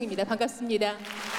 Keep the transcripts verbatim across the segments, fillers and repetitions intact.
입니다. 반갑습니다.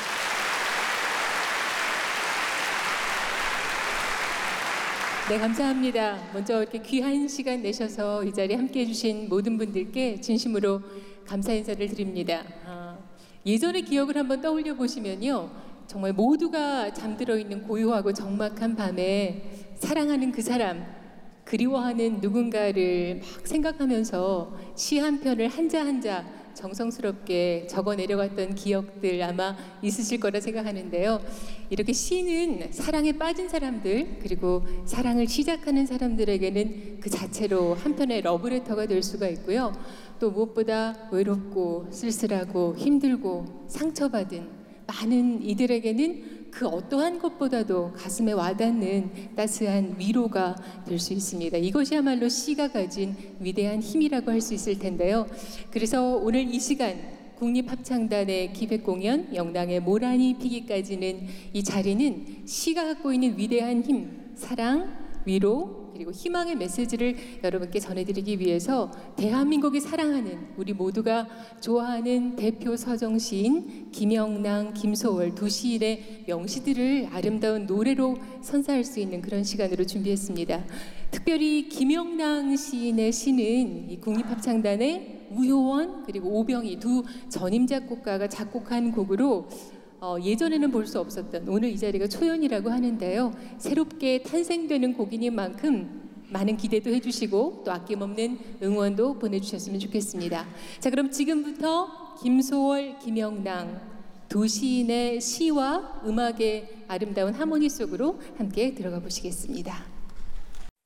네, 감사합니다. 먼저 이렇게 귀한 시간 내셔서 이 자리에 함께해 주신 모든 분들께 진심으로 감사 인사를 드립니다. 아, 예전의 기억을 한번 떠올려 보시면요, 정말 모두가 잠들어 있는 고요하고 적막한 밤에 사랑하는 그 사람, 그리워하는 누군가를 막 생각하면서 시 한 편을 한자 한자 정성스럽게 적어 내려갔던 기억들 아마 있으실 거라 생각하는데요. 이렇게 시는 사랑에 빠진 사람들, 그리고 사랑을 시작하는 사람들에게는 그 자체로 한편의 러브레터가 될 수가 있고요. 또 무엇보다 외롭고 쓸쓸하고 힘들고 상처받은 많은 이들에게는 그 어떠한 것보다도 가슴에 와닿는 따스한 위로가 될 수 있습니다. 이것이야말로 시가 가진 위대한 힘이라고 할 수 있을 텐데요. 그래서 오늘 이 시간 국립합창단의 기획공연 영랑의 모란이 피기까지는 이 자리는 시가 갖고 있는 위대한 힘, 사랑, 위로, 그리고 희망의 메시지를 여러분께 전해드리기 위해서 대한민국이 사랑하는, 우리 모두가 좋아하는 대표 서정시인 김영랑, 김소월 두 시인의 명시들을 아름다운 노래로 선사할 수 있는 그런 시간으로 준비했습니다. 특별히 김영랑 시인의 시는 이 국립합창단의 우효원 그리고 오병희 두 전임 작곡가가 작곡한 곡으로 어, 예전에는 볼 수 없었던, 오늘 이 자리가 초연이라고 하는데요, 새롭게 탄생되는 곡이니 만큼 많은 기대도 해주시고 또 아낌없는 응원도 보내주셨으면 좋겠습니다. 자, 그럼 지금부터 김소월, 김영랑 두 시인의 시와 음악의 아름다운 하모니 속으로 함께 들어가 보시겠습니다.